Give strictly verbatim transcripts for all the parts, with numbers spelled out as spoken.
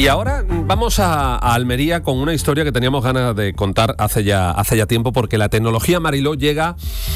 Y ahora vamos a, a Almería con una historia que teníamos ganas de contar hace ya, hace ya tiempo, porque la tecnología, Mariló, llega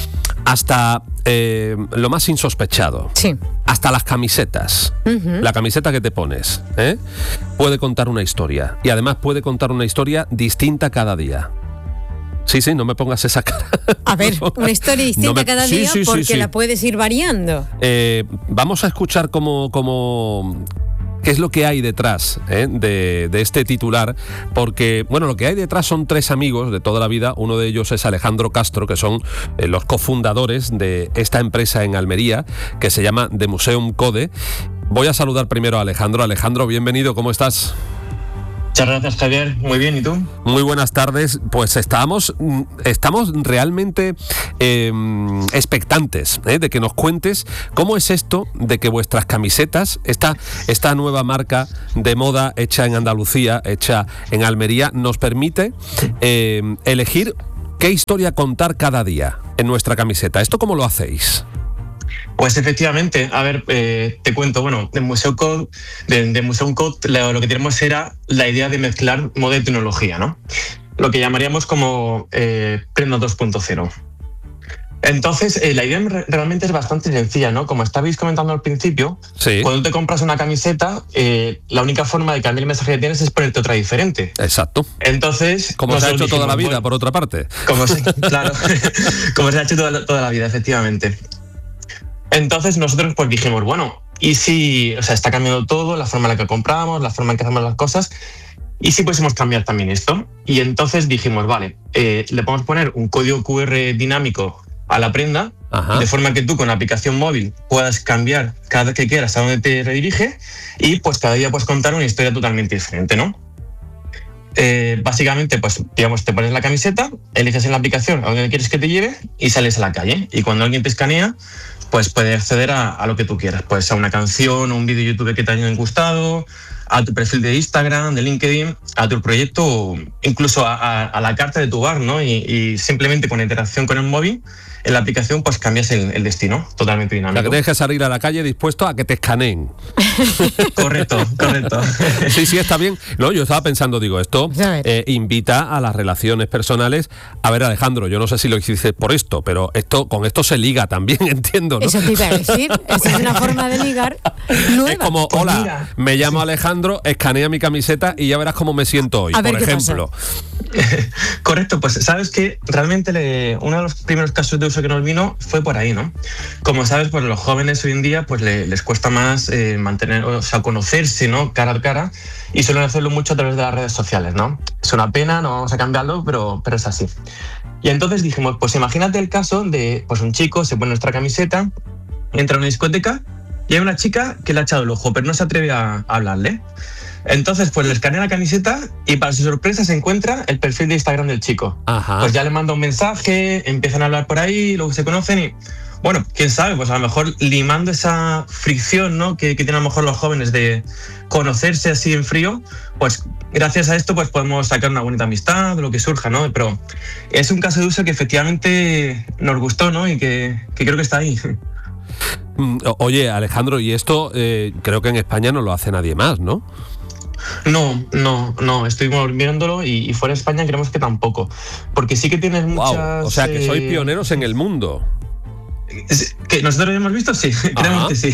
hasta eh, lo más insospechado. Sí. Hasta las camisetas. Uh-huh. La camiseta que te pones, ¿eh? puede contar una historia. Y además puede contar una historia distinta cada día. Sí, sí, no me pongas esa cara. A ver, una historia distinta no me... cada día sí, sí, porque sí, sí. la puedes ir variando. Eh, vamos a escuchar cómo, cómo, qué es lo que hay detrás ¿eh? de, de este titular, porque, bueno, lo que hay detrás son tres amigos de toda la vida. Uno de ellos es Alejandro Castro, que son eh, los cofundadores de esta empresa en Almería, que se llama The Museum Code. Voy a saludar primero a Alejandro. Alejandro, bienvenido, ¿cómo estás? Muchas gracias, Javier. Muy bien, ¿y tú? Muy buenas tardes. Pues estamos, estamos realmente eh, expectantes ¿eh? de que nos cuentes cómo es esto de que vuestras camisetas, esta, esta nueva marca de moda hecha en Andalucía, hecha en Almería, nos permite eh, elegir qué historia contar cada día en nuestra camiseta. ¿Esto cómo lo hacéis? Pues efectivamente, a ver, eh, te cuento, bueno, de Museum Code, de, de Museum Code lo, lo que tenemos era la idea de mezclar moda y tecnología, ¿no? Lo que llamaríamos como eh, Prenda dos punto cero. Entonces, eh, la idea realmente es bastante sencilla, ¿no? Como estabais comentando al principio, sí. Cuando te compras una camiseta, eh, la única forma de cambiar el mensaje que tienes es ponerte otra diferente. Exacto. Entonces, como se ha hecho dijimos, toda la vida, bueno, por otra parte. Como se, claro, como se ha hecho toda, toda la vida, efectivamente. Entonces nosotros pues dijimos, bueno, ¿y si, o sea, está cambiando todo, la forma en la que compramos, la forma en que hacemos las cosas, y si pudiésemos cambiar también esto? Y entonces dijimos, vale, eh, le podemos poner un código cu erre dinámico a la prenda, ajá, de forma que tú con la aplicación móvil puedas cambiar cada vez que quieras a dónde te redirige, y pues cada día puedes contar una historia totalmente diferente, ¿no? Eh, básicamente, pues digamos, te pones la camiseta, eliges en la aplicación a dónde quieres que te lleve y sales a la calle. Y cuando alguien te escanea, pues puedes acceder a, a lo que tú quieras, pues a una canción o un vídeo de YouTube que te hayan gustado, a tu perfil de Instagram, de LinkedIn, a tu proyecto, o incluso a, a, a la carta de tu bar, ¿no? Y, y simplemente con interacción con el móvil, en la aplicación pues cambias el, el destino, totalmente dinámico. O sea, que tienes que salir a la calle dispuesto a que te escaneen. Correcto, correcto. Sí, sí, está bien. No, yo estaba pensando, digo, esto eh, invita a las relaciones personales. A ver, Alejandro, yo no sé si lo hiciste por esto, pero esto con esto se liga también, entiendo, ¿no? Eso te iba a decir, esa es una forma de ligar nueva. Es como, pues hola, mira, me llamo sí. Alejandro, escanea mi camiseta y ya verás cómo me siento hoy, a por ver, ejemplo. Correcto, pues sabes que realmente le, uno de los primeros casos de uso que nos vino fue por ahí, ¿no? Como sabes, pues los jóvenes hoy en día pues le, les cuesta más eh, mantener, o sea, conocerse, ¿no? Cara a cara, y suelen hacerlo mucho a través de las redes sociales, ¿no? Es una pena, no vamos a cambiarlo, pero, pero es así. Y entonces dijimos, pues imagínate el caso de pues un chico se pone nuestra camiseta, entra a una discoteca y hay una chica que le ha echado el ojo, pero no se atreve a, a hablarle. Entonces, pues le escanea la camiseta y para su sorpresa se encuentra el perfil de Instagram del chico. Ajá. Pues ya le manda un mensaje, empiezan a hablar por ahí, luego se conocen y, bueno, quién sabe, pues a lo mejor limando esa fricción, ¿no? que, que tienen a lo mejor los jóvenes de conocerse así en frío, pues gracias a esto pues podemos sacar una bonita amistad, lo que surja, ¿no? Pero es un caso de uso que efectivamente nos gustó, ¿no? Y que, que creo que está ahí. Oye, Alejandro, y esto eh, creo que en España no lo hace nadie más, ¿no? No, no, no, estuvimos viéndolo y, y fuera de España creemos que tampoco, porque sí que tienes muchas... Wow, o sea que sois pioneros en el mundo. ¿Que nosotros lo hemos visto? Sí, creemos que sí.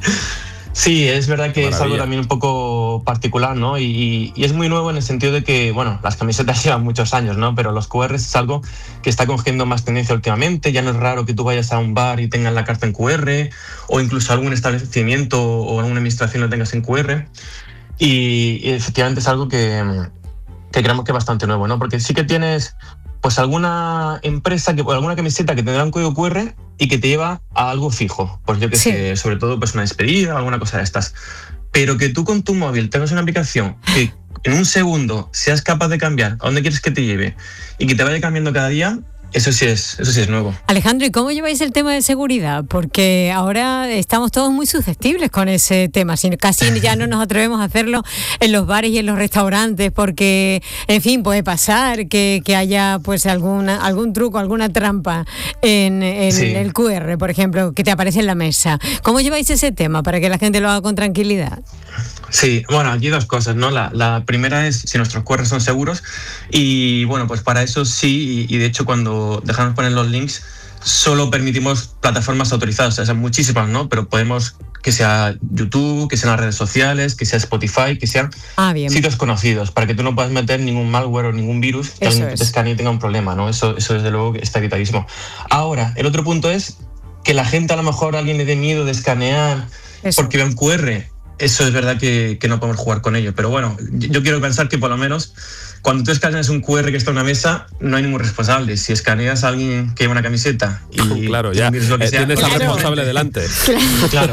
Sí, es verdad que Maravilla. Es algo también un poco particular, ¿no? Y, y es muy nuevo en el sentido de que, bueno, las camisetas llevan muchos años, ¿no? Pero los cu erres es algo que está cogiendo más tendencia últimamente. Ya no es raro que tú vayas a un bar y tengas la carta en cu erre, o incluso algún establecimiento o alguna administración lo tengas en cu erre. Y, y efectivamente es algo que, que creemos que es bastante nuevo, ¿no? Porque sí que tienes pues alguna empresa que, o alguna camiseta que tendrá un código cu erre y que te lleva a algo fijo. Pues yo que sí. sé, sobre todo pues una despedida o alguna cosa de estas. Pero que tú con tu móvil tengas una aplicación que en un segundo seas capaz de cambiar a dónde quieres que te lleve y que te vaya cambiando cada día, Eso sí es, eso sí es nuevo. Alejandro, ¿y cómo lleváis el tema de seguridad? Porque ahora estamos todos muy susceptibles con ese tema. Casi ya no nos atrevemos a hacerlo en los bares y en los restaurantes porque, en fin, puede pasar que, que haya pues alguna, algún truco, alguna trampa en, en sí. el cu erre, por ejemplo, que te aparece en la mesa. ¿Cómo lleváis ese tema para que la gente lo haga con tranquilidad? Sí, bueno, aquí dos cosas, ¿no? La, la primera es si nuestros Q R son seguros y bueno, pues para eso sí, y, y de hecho cuando dejamos poner los links solo permitimos plataformas autorizadas, o sea, muchísimas, ¿no? Pero podemos que sea YouTube, que sean las redes sociales, que sea Spotify, que sean ah, bien. sitios conocidos, para que tú no puedas meter ningún malware o ningún virus que eso alguien es. te escanee y tenga un problema, ¿no? Eso, eso desde luego está evitadísimo. Ahora, el otro punto es que la gente a lo mejor a alguien le dé miedo de escanear eso. Porque ve un Q R. Eso es verdad que, que no podemos jugar con ello, pero bueno, yo quiero pensar que por lo menos cuando tú escaneas un Q R que está en una mesa, no hay ningún responsable. Si escaneas a alguien que lleva una camiseta y claro, ya lo que eh, sea, tienes pues, al responsable delante. Claro.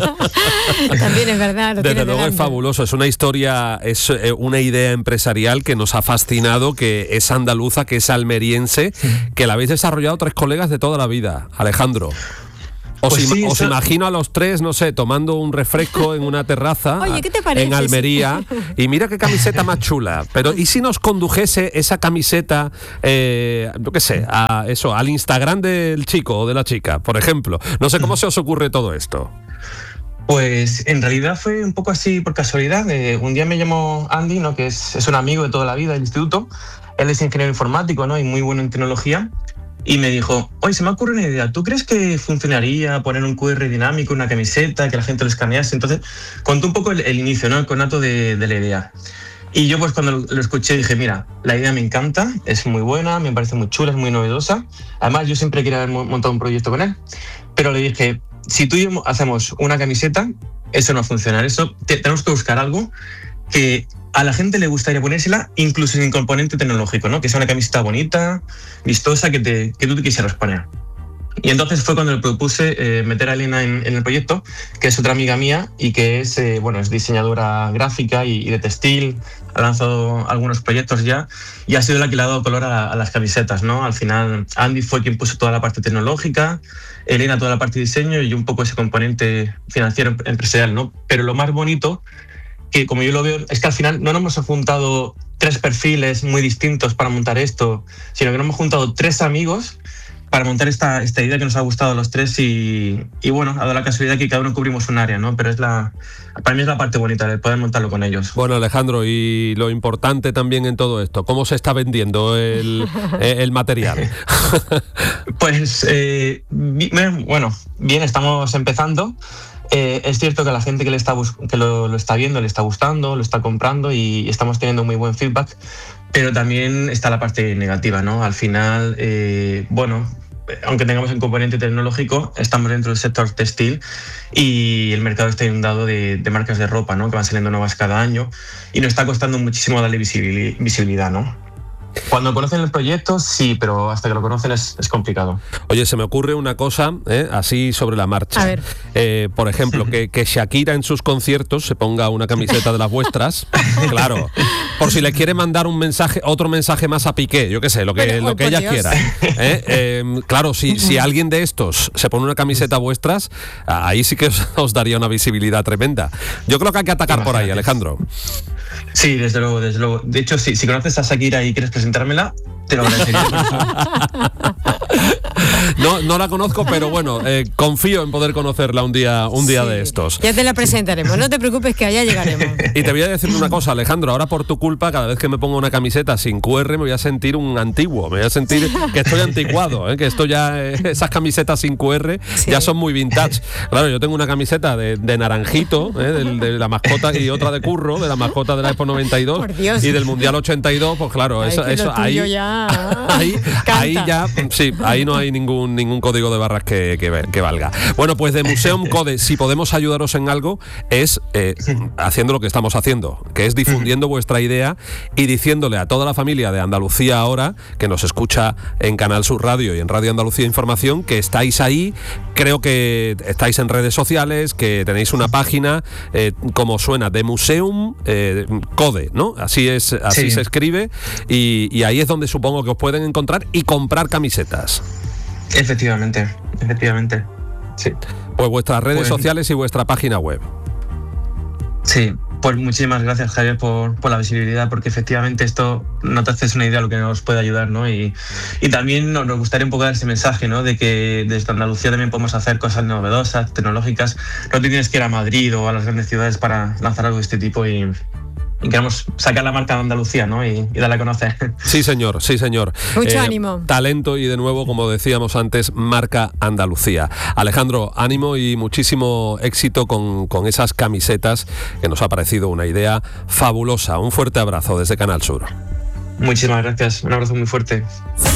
También es verdad. Lo Desde luego delante. es fabuloso, es una historia, es una idea empresarial que nos ha fascinado, que es andaluza, que es almeriense, que la habéis desarrollado tres colegas de toda la vida, Alejandro. Os, Pues ima- sí, os eso- imagino a los tres, no sé, tomando un refresco en una terraza. Oye, ¿qué te parece? En Almería. Y mira qué camiseta más chula. Pero ¿y si nos condujese esa camiseta, eh, yo qué sé, a eso, al Instagram del chico o de la chica, por ejemplo? No sé cómo se os ocurre todo esto. Pues en realidad fue un poco así por casualidad. Eh, un día me llamó Andy, ¿no? Que es, es un amigo de toda la vida del instituto. Él es ingeniero informático, ¿no? Y muy bueno en tecnología. Y me dijo, oye, se me ocurre una idea. ¿Tú crees que funcionaría poner un Q R dinámico, una camiseta, que la gente lo escanease? Entonces, contó un poco el, el inicio, ¿no? El conato de, de la idea. Y yo, pues, cuando lo, lo escuché, dije, mira, la idea me encanta, es muy buena, me parece muy chula, es muy novedosa. Además, yo siempre quería haber montado un proyecto con él. Pero le dije, si tú y yo hacemos una camiseta, eso no va a funcionar. Eso, te, tenemos que buscar algo que a la gente le gustaría ponérsela, incluso sin componente tecnológico, ¿no? Que sea una camiseta bonita, vistosa, que, te, que tú te quisieras poner. Y entonces fue cuando le propuse eh, meter a Elena en, en el proyecto, que es otra amiga mía y que es, eh, bueno, es diseñadora gráfica y, y de textil, ha lanzado algunos proyectos ya y ha sido la que le ha dado color a, a las camisetas, ¿no? Al final Andy fue quien puso toda la parte tecnológica, Elena toda la parte de diseño y un poco ese componente financiero empresarial, ¿no? Pero lo más bonito, que como yo lo veo, es que al final no nos hemos juntado tres perfiles muy distintos para montar esto, sino que nos hemos juntado tres amigos para montar esta, esta idea que nos ha gustado a los tres y, y bueno, ha dado la casualidad que cada uno cubrimos un área, ¿no? Pero es la, para mí es la parte bonita de poder montarlo con ellos. Bueno, Alejandro, y lo importante también en todo esto, ¿cómo se está vendiendo el, el material? Pues, eh, bueno, bien, estamos empezando. Eh, es cierto que a la gente que, le está bus- que lo, lo está viendo le está gustando, lo está comprando y estamos teniendo muy buen feedback, pero también está la parte negativa, ¿no? Al final, eh, bueno, aunque tengamos un componente tecnológico, estamos dentro del sector textil y el mercado está inundado de, de marcas de ropa, ¿no? Que van saliendo nuevas cada año y nos está costando muchísimo darle visibili- visibilidad, ¿no? Cuando conocen el proyecto, sí, pero hasta que lo conocen es, es complicado. Oye, se me ocurre una cosa, ¿eh? así sobre la marcha. A ver. Eh, por ejemplo, que, que Shakira en sus conciertos se ponga una camiseta de las vuestras. Claro. Por si le quiere mandar un mensaje, otro mensaje más a Piqué, yo qué sé, lo que, Pero, lo oh, que por ella Dios. quiera. ¿Eh? Eh, claro, si, si alguien de estos se pone una camiseta vuestras, ahí sí que os, os daría una visibilidad tremenda. Yo creo que hay que atacar por ahí, Alejandro. Sí, desde luego, desde luego. De hecho, si, si conoces a Shakira y quieres presentármela, te lo agradecería. No, no la conozco, pero bueno, eh, confío en poder conocerla un día, un día Sí. de estos. Ya te la presentaremos, no te preocupes que allá llegaremos. Y te voy a decir una cosa, Alejandro, ahora por tu culpa, cada vez que me pongo una camiseta sin Q R me voy a sentir un antiguo, me voy a sentir que estoy anticuado, ¿eh? Que esto ya, eh, esas camisetas sin Q R Sí. ya son muy vintage. Claro, yo tengo una camiseta de, de naranjito, ¿eh? de, de la mascota y otra de Curro, de la mascota de la Expo noventa y dos Por Dios. y del Mundial ochenta y dos, pues claro, Ay, eso, que lo eso tuyo ahí, ya ahí, canta. ahí ya, sí, ahí no hay ningún, ningún código de barras que, que, que valga. Bueno, pues de Museum Code, si podemos ayudaros en algo, es eh, haciendo lo que estamos haciendo, que es difundiendo vuestra idea y diciéndole a toda la familia de Andalucía Ahora, que nos escucha en Canal Sur Radio y en Radio Andalucía Información, que estáis ahí, creo que estáis en redes sociales, que tenéis una página, eh, como suena, de Museum eh, Code, ¿no? Así es, así Sí. se escribe y, y ahí es donde supongo que os pueden encontrar y comprar camisetas. Efectivamente, efectivamente. Sí. Pues vuestras redes Pues- sociales y vuestra página web. Sí, Pues muchísimas gracias, Javier, por, por la visibilidad, porque efectivamente esto no te haces una idea de lo que nos puede ayudar, ¿no? Y, y también nos, nos gustaría un poco dar ese mensaje, ¿no? De que desde Andalucía también podemos hacer cosas novedosas, tecnológicas. No te tienes que ir a Madrid o a las grandes ciudades para lanzar algo de este tipo y... y queremos sacar la marca de Andalucía, ¿no? Y, y darla a conocer. Sí, señor, sí, señor. Mucho eh, ánimo. Talento y, de nuevo, como decíamos antes, marca Andalucía. Alejandro, ánimo y muchísimo éxito con, con esas camisetas, que nos ha parecido una idea fabulosa. Un fuerte abrazo desde Canal Sur. Muchísimas gracias. Un abrazo muy fuerte.